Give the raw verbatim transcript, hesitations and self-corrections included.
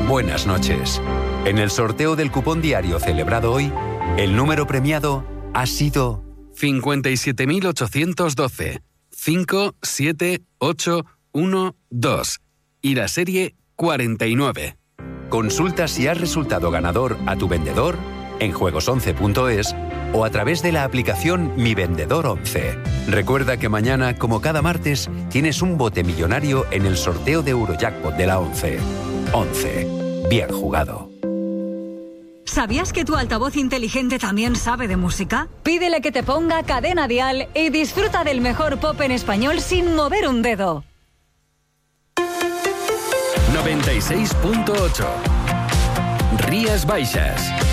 buenas noches. En el sorteo del cupón diario celebrado hoy, el número premiado ha sido cincuenta y siete mil ochocientos doce, cinco siete ocho uno dos y la serie cuarenta y nueve. Consulta si has resultado ganador a tu vendedor en juegos once punto es o a través de la aplicación Mi Vendedor once. Recuerda que mañana, como cada martes, tienes un bote millonario en el sorteo de Eurojackpot de la once. once. Bien jugado. ¿Sabías que tu altavoz inteligente también sabe de música? Pídele que te ponga Cadena Dial y disfruta del mejor pop en español sin mover un dedo. noventa y seis punto ocho. Rías Baixas.